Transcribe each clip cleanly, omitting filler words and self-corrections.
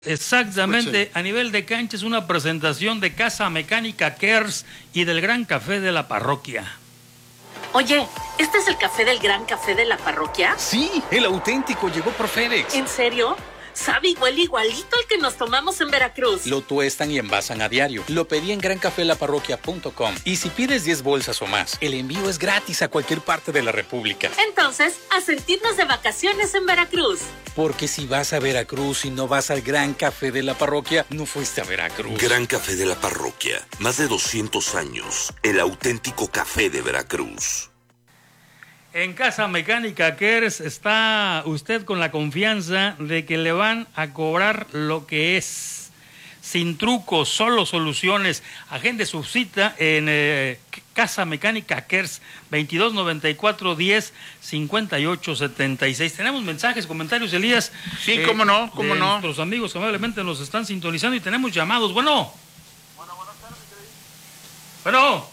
Exactamente, a nivel de cancha es una presentación de Casa Mecánica Kers y del Gran Café de la Parroquia. Oye, ¿este es el café del Gran Café de la Parroquia? Sí, el auténtico llegó por FedEx. ¿En serio? Sabe igualito al que nos tomamos en Veracruz. Lo tuestan y envasan a diario. Lo pedí en grancafelapparroquia.com. Y si pides 10 bolsas o más, el envío es gratis a cualquier parte de la República. Entonces, a sentirnos de vacaciones en Veracruz. Porque si vas a Veracruz y no vas al Gran Café de la Parroquia, no fuiste a Veracruz. Gran Café de la Parroquia. Más de 200 años. El auténtico café de Veracruz. En Casa Mecánica Kers está usted con la confianza de que le van a cobrar lo que es, sin trucos, solo soluciones. Agende su cita en Casa Mecánica Kers, 2294-10-5876. Tenemos mensajes, comentarios, Elías. Sí, cómo no. Nuestros amigos amablemente nos están sintonizando y tenemos llamados. Bueno, buenas tardes. Bueno.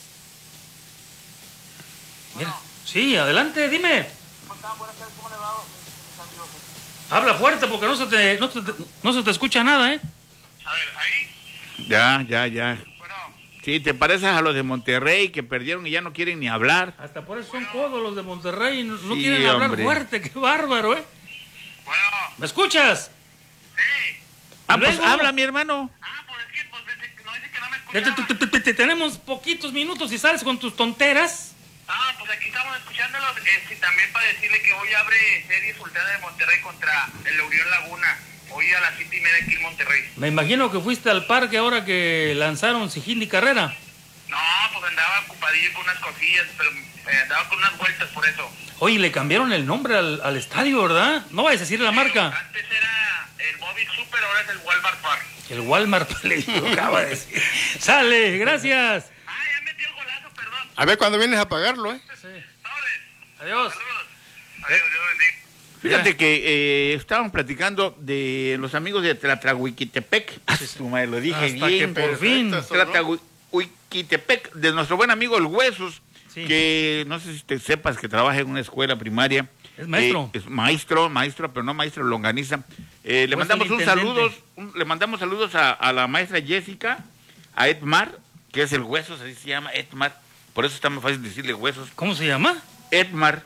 Mira. Sí, adelante, dime. ¿Cómo le va? Habla fuerte porque no se te escucha nada, ¿eh? A ver, ahí. Ya. Bueno. Sí, te pareces a los de Monterrey que perdieron y ya no quieren ni hablar. Hasta por eso son codos los de Monterrey, no sí, quieren hablar hombre. fuerte, qué bárbaro, ¿eh? Bueno. ¿Me escuchas? Sí. Pues habla, mi hermano. No dice que no me escuchaba. Tenemos poquitos minutos y sales con tus tonteras. Pues aquí estamos escuchándolos, también para decirle que hoy abre serie Sultana de Monterrey contra el Unión Laguna, hoy a las 7:30 aquí en Monterrey. Me imagino que fuiste al parque ahora que lanzaron Sigil y Carrera. No, pues andaba ocupadillo con unas cosillas, pero andaba con unas vueltas por eso. Oye, le cambiaron el nombre al estadio, ¿verdad? No vayas a decir la marca. Antes era el Bobby Super, ahora es el Walmart Park. El Walmart, le acaba de decir. Sale, gracias. A ver cuándo vienes a pagarlo, ¿eh? Sí. Adiós. Adiós. Fíjate que estábamos platicando de los amigos de Tlatlahuiquitepec. Tu madre, lo dije hasta bien. Que por fin. Tlatlahuiquitepec, de nuestro buen amigo el Huesos, sí. Que no sé si te sepas que trabaja en una escuela primaria. Es maestro. Es maestro, pero no maestro longaniza. Le mandamos le mandamos saludos a la maestra Jessica, a Edmar, que es el Huesos, así se llama, Edmar. Por eso está más fácil decirle Huesos. ¿Cómo se llama? Edmar.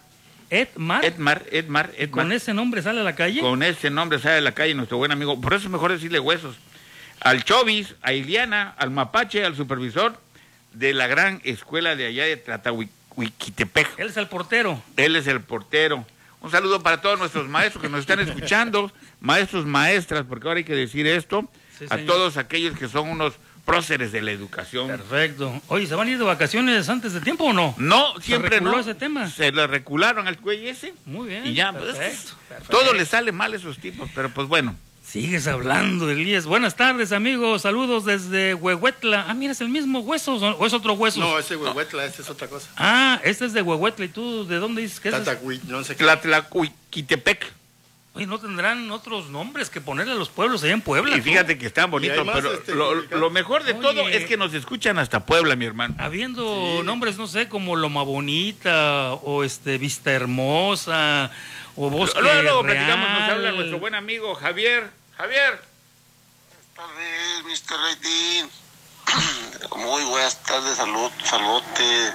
Edmar. ¿Con ese nombre sale a la calle? Con ese nombre sale a la calle nuestro buen amigo. Por eso es mejor decirle Huesos. Al Chovis, a Iliana, al Mapache, al supervisor de la gran escuela de allá de Tlatlahuiquitepec. Él es el portero. Él es el portero. Un saludo para todos nuestros maestros que nos están escuchando, maestros, maestras, porque ahora hay que decir esto, sí, a todos aquellos que son unos próceres de la educación. Perfecto. Oye, ¿se van a ir de vacaciones antes de tiempo o no? No, siempre no. Ese tema? Se le recularon al güey ese. Muy bien. Y ya, perfecto. Todo le sale mal a esos tipos, pero pues bueno. Sigues hablando, Elías. Buenas tardes, amigos. Saludos desde Huehuetla. Mira, ¿es el mismo Huesos o es otro Huesos? No, ese Huehuetla, ese es otra cosa. Este es de Huehuetla. ¿Y tú de dónde dices que es? Tlatlahuiquitepec. Oye, ¿no tendrán otros nombres que ponerle a los pueblos allá en Puebla? Y fíjate que están bonitos, pero lo mejor de todo es que nos escuchan hasta Puebla, mi hermano. Habiendo nombres, no sé, como Loma Bonita, o Vista Hermosa, o Bosque Luego Real. platicamos, nos habla nuestro buen amigo Javier. Javier. Buenas tardes, Mr. Rating. Muy buenas tardes, saludote.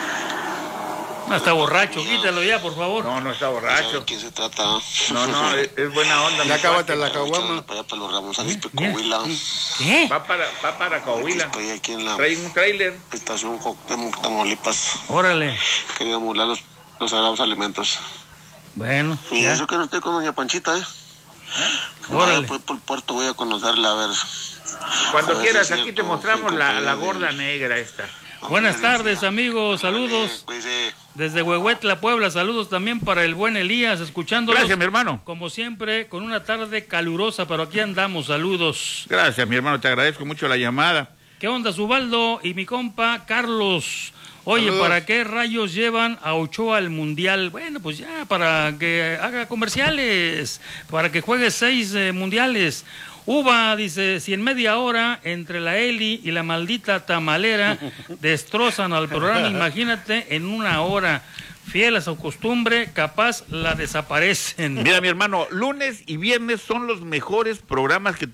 No, está borracho, quítalo ya, por favor. No está borracho. ¿De quién se trata? No, es buena onda. Ya acábate la caguama. Para allá, para los Ramosanes, Coahuila. ¿Qué? Va para Coahuila. Estoy aquí en la Trae un tráiler. estación de Tamaulipas. Órale. Quería emular los sagrados alimentos. Bueno. Y eso que no estoy con doña Panchita, ¿eh? Órale. Voy por el puerto, voy a conocerla, a ver. Cuando quieras, si es aquí te cierto, mostramos sí, la gorda negra esta. Buenas tardes, amigos, saludos desde Huehuetla, Puebla, saludos también para el buen Elías, escuchándolos. Gracias, mi hermano. Como siempre, con una tarde calurosa, pero aquí andamos, saludos. Gracias, mi hermano, te agradezco mucho la llamada. ¿Qué onda, Zubaldo y mi compa Carlos? Oye, saludos. ¿Para qué rayos llevan a Ochoa al Mundial? Bueno, pues ya, para que haga comerciales, para que juegue 6 mundiales. Uva dice, si en media hora entre la Eli y la maldita tamalera destrozan al programa, imagínate en una hora. fiel a su costumbre, capaz la desaparecen. Mira, mi hermano, lunes y viernes son los mejores programas que